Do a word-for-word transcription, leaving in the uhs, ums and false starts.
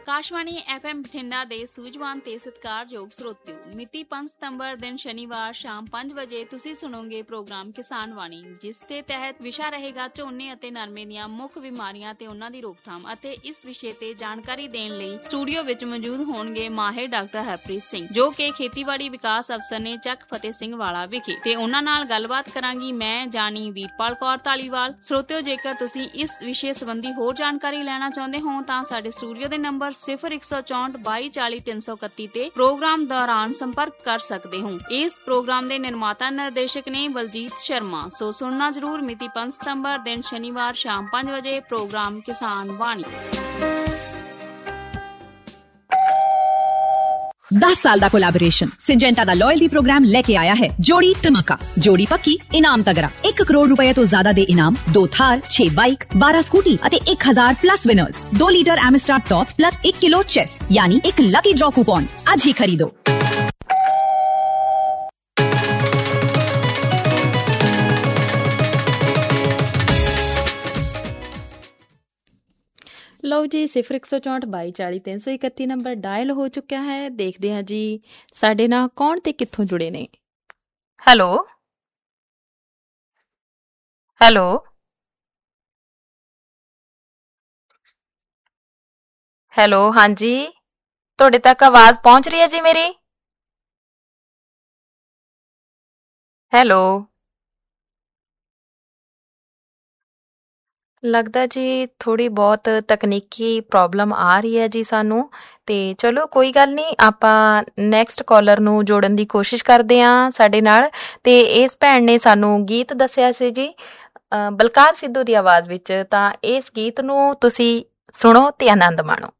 Akashvani F M Bathinda ਦੇ ਸੂਝਵਾਨ ਤੇ ਸਤਿਕਾਰਯੋਗ ਸਰੋਤਿਓ, ਮਿਤੀ ਪੰਜ ਸਤੰਬਰ ਦਿਨ ਸ਼ਨੀਵਾਰ ਸ਼ਾਮ ਪੰਜ ਵਜੇ ਤੁਸੀਂ ਸੁਣੋਗੇ ਪ੍ਰੋਗਰਾਮ ਕਿਸਾਨ ਵਾਣੀ, ਜਿਸ ਦੇ ਤਹਿਤ ਵਿਸ਼ਾ ਰਹੇਗਾ ਝੋਨੇ ਅਤੇ ਨਰਮੇ ਦੀਆਂ ਮੁੱਖ ਬਿਮਾਰੀਆਂ ਤੇ ਉਹਨਾਂ ਦੀ ਰੋਕਥਾਮ। ਅਤੇ ਇਸ ਵਿਸ਼ੇ ਤੇ ਜਾਣਕਾਰੀ ਦੇਣ ਲਈ ਸਟੂਡੀਓ ਵਿੱਚ ਮੌਜੂਦ ਹੋਣਗੇ ਮਾਹਿਰ ਡਾਕਟਰ ਹਰਪ੍ਰੀਤ ਸਿੰਘ, ਜੋ ਕਿ ਖੇਤੀਬਾੜੀ ਵਿਕਾਸ ਅਫਸਰ ਨੇ ਚੱਕ ਫਤਿਹ ਸਿੰਘ ਵਾਲਾ ਵਿਖੇ, ਤੇ ਉਹਨਾਂ ਨਾਲ ਗੱਲਬਾਤ ਕਰਾਂਗੀ ਮੈਂ ਜਾਨੀ ਵੀਰਪਾਲ ਕੌਰ ਧਾਲੀਵਾਲ। ਸਰੋਤਿਓ, ਜੇਕਰ ਤੁਸੀਂ ਇਸ ਵਿਸ਼ੇ ਸੰਬੰਧੀ ਹੋਰ ਜਾਣਕਾਰੀ ਲੈਣਾ ਚਾਹੁੰਦੇ ਹੋ ਤਾਂ ਸਾਡੇ ਸਟੂਡੀਓ ਦੇ ਨੰਬਰ ਸਿਫਰ ਇੱਕ ਸੌ ਚੌਂਹਠ ਬਾਈ ਚਾਲੀ ਤਿੰਨ ਸੌ ਇਕੱਤੀ ਤੇ ਪ੍ਰੋਗਰਾਮ ਦੌਰਾਨ ਸੰਪਰਕ ਕਰ ਸਕਦੇ ਹੋ। ਇਸ ਪ੍ਰੋਗਰਾਮ ਦੇ ਨਿਰਮਾਤਾ ਨਿਰਦੇਸ਼ਕ ਨੇ ਬਲਜੀਤ ਸ਼ਰਮਾ। ਸੋ ਸੁਣਨਾ ਜ਼ਰੂਰ ਮਿਤੀ ਪੰਜ ਸਤੰਬਰ ਦਿਨ ਸ਼ਨੀਵਾਰ ਸ਼ਾਮ ਪੰਜ ਵਜੇ ਪ੍ਰੋਗਰਾਮ ਕਿਸਾਨ ਵਾਣੀ। दस साल दा कोलैबोरेशन सिंजेंटा दा लॉयल्टी प्रोग्राम लेके आया है जोड़ी धमाका। जोड़ी पक्की इनाम तगड़ा, एक करोड़ रुपए तो ज्यादा दे इनाम, दो थार, छह बाइक, बारह स्कूटी अते एक हजार प्लस विनर्स, दो लीटर एमिस्टार टॉप प्लस एक किलो चेस यानी एक लकी ड्रॉ कूपन। आज ही खरीदो। ਲਓ ਜੀ, ਸਿਫਰ ਇੱਕ ਸੌ ਚੌਂਹਠ ਬਾਈ ਚਾਲੀ ਤਿੰਨ ਸੌ ਇਕੱਤੀ ਨੰਬਰ ਡਾਇਲ ਹੋ ਚੁੱਕਿਆ ਹੈ। ਦੇਖਦੇ ਹਾਂ ਜੀ ਸਾਡੇ ਨਾਲ ਕੌਣ ਤੇ ਕਿੱਥੋਂ ਜੁੜੇ ਨੇ। ਹੈਲੋ ਹੈਲੋ ਹੈਲੋ ਹਾਂਜੀ, ਤੁਹਾਡੇ ਤੱਕ ਆਵਾਜ਼ ਪਹੁੰਚ ਰਹੀ ਹੈ ਜੀ ਮੇਰੀ? ਹੈਲੋ, ਲੱਗਦਾ ਜੀ ਥੋੜ੍ਹੀ ਬਹੁਤ ਤਕਨੀਕੀ ਪ੍ਰੋਬਲਮ ਆ ਰਹੀ ਹੈ ਜੀ ਸਾਨੂੰ, ਤੇ ਚਲੋ ਕੋਈ ਗੱਲ ਨਹੀਂ, ਆਪਾਂ ਨੈਕਸਟ ਕਾਲਰ ਨੂੰ ਜੋੜਨ ਦੀ ਕੋਸ਼ਿਸ਼ ਕਰਦੇ ਹਾਂ ਸਾਡੇ ਨਾਲ। ਤੇ ਇਸ ਭੈਣ ਨੇ ਸਾਨੂੰ ਗੀਤ ਦੱਸਿਆ ਸੀ ਜੀ ਬਲਕਾਰ ਸਿੱਧੂ ਦੀ ਆਵਾਜ਼ ਵਿੱਚ, ਤਾਂ ਇਸ ਗੀਤ ਨੂੰ ਤੁਸੀਂ ਸੁਣੋ ਤੇ ਆਨੰਦ ਮਾਣੋ।